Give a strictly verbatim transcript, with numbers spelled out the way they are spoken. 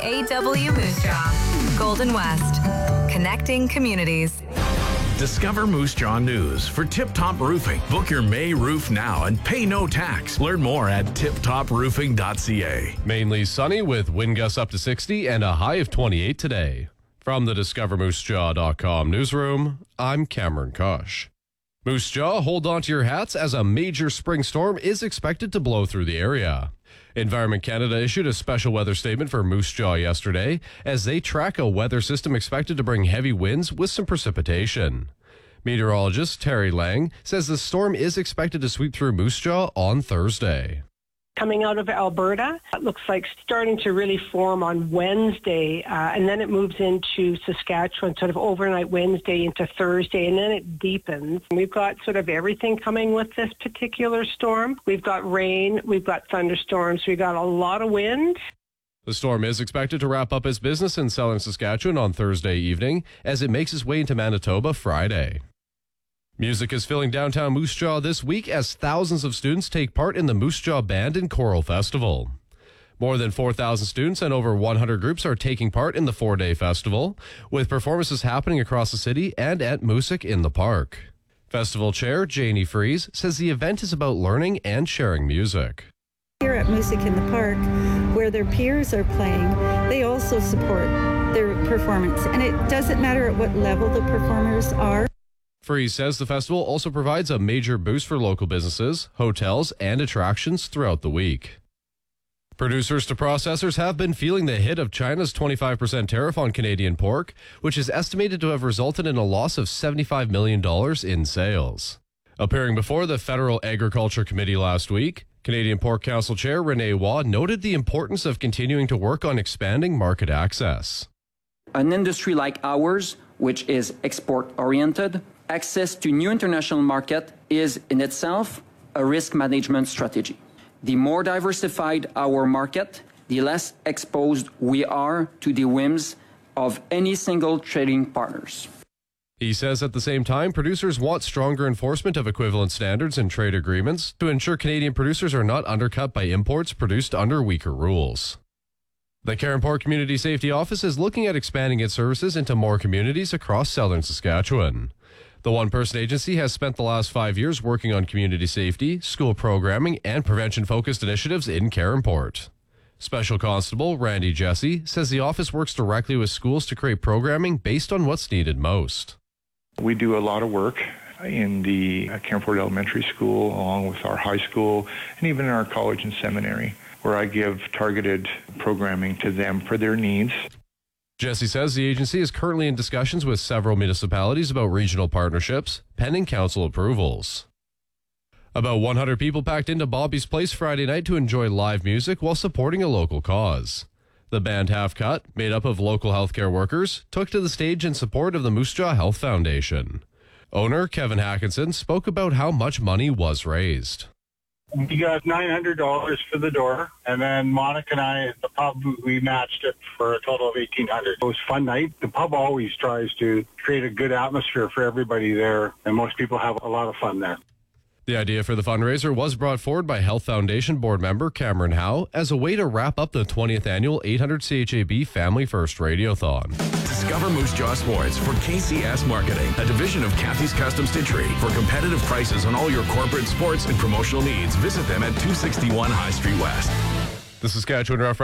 A W Moose Jaw, Golden West, connecting communities. Discover Moose Jaw News for Tip Top Roofing. Book your May roof now and pay no tax. Learn more at tip top roofing dot c a. Mainly sunny with wind gusts up to sixty and a high of twenty-eight today. From the discover moose jaw dot com newsroom, I'm Cameron Kosh. Moose Jaw, hold on to your hats as a major spring storm is expected to blow through the area. Environment Canada issued a special weather statement for Moose Jaw yesterday as they track a weather system expected to bring heavy winds with some precipitation. Meteorologist Terry Lang says the storm is expected to sweep through Moose Jaw on Thursday. Coming out of Alberta, it looks like starting to really form on Wednesday, uh, and then it moves into Saskatchewan sort of overnight Wednesday into Thursday, and then it deepens. We've got sort of everything coming with this particular storm. We've got rain, we've got thunderstorms, we've got a lot of wind. The storm is expected to wrap up its business in southern Saskatchewan on Thursday evening as it makes its way into Manitoba Friday. Music is filling downtown Moose Jaw this week as thousands of students take part in the Moose Jaw Band and Choral Festival. More than four thousand students and over one hundred groups are taking part in the four-day festival, with performances happening across the city and at Moosic in the Park. Festival Chair Janie Fries says the event is about learning and sharing music. Here at Moosic in the Park, where their peers are playing, they also support their performance, and it doesn't matter at what level the performers are. Fries says the festival also provides a major boost for local businesses, hotels, and attractions throughout the week. Producers to processors have been feeling the hit of China's twenty-five percent tariff on Canadian pork, which is estimated to have resulted in a loss of seventy-five million dollars in sales. Appearing before the Federal Agriculture Committee last week, Canadian Pork Council Chair Renee Waugh noted the importance of continuing to work on expanding market access. An industry like ours, which is export-oriented, access to new international market is in itself a risk management strategy. The more diversified our market, the less exposed we are to the whims of any single trading partners. He says at the same time, producers want stronger enforcement of equivalent standards in trade agreements to ensure Canadian producers are not undercut by imports produced under weaker rules. The Caron Port Community Safety Office is looking at expanding its services into more communities across southern Saskatchewan. The one-person agency has spent the last five years working on community safety, school programming, and prevention-focused initiatives in Caron Port. Special Constable Randy Jesse says the office works directly with schools to create programming based on what's needed most. We do a lot of work in the Caron Port Elementary School, along with our high school, and even in our college and seminary, where I give targeted programming to them for their needs. Jesse says the agency is currently in discussions with several municipalities about regional partnerships, pending council approvals. About one hundred people packed into Bobby's Place Friday night to enjoy live music while supporting a local cause. The band Half Cut, made up of local healthcare workers, took to the stage in support of the Moose Jaw Health Foundation. Owner Kevin Hackinson spoke about how much money was raised. We got nine hundred dollars for the door, and then Monica and I at the pub, we matched it for a total of eighteen hundred dollars. It was a fun night. The pub always tries to create a good atmosphere for everybody there, and most people have a lot of fun there. The idea for the fundraiser was brought forward by Health Foundation board member Cameron Howe as a way to wrap up the twentieth annual eight hundred C H A B Family First Radiothon. Discover Moose Jaw Sports for K C S Marketing, a division of Kathy's Custom Stitchery. For competitive prices on all your corporate sports and promotional needs, visit them at two sixty-one High Street West. The Saskatchewan Rough